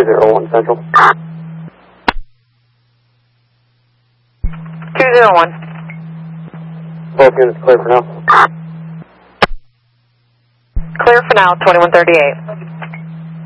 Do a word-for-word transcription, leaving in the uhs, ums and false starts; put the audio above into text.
zero one Central. two zero one. Both units clear for now. Clear for now, twenty-one thirty-eight.